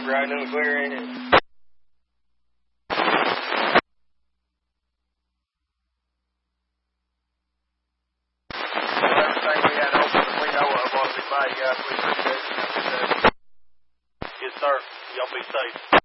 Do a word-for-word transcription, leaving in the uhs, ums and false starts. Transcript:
up right now, clear in it. Everything we had open that we know of ought to be made, guys. We appreciate you. Yes, sir. Y'all be safe.